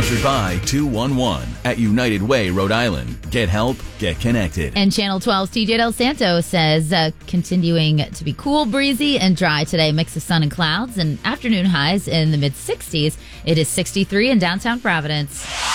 Sponsored by 211 at United Way, Rhode Island. Get help, get connected. And Channel 12's TJ Del Santo says continuing to be cool, breezy, and dry today. Mix of sun and clouds and afternoon highs in the mid-60s. It is 63 in downtown Providence.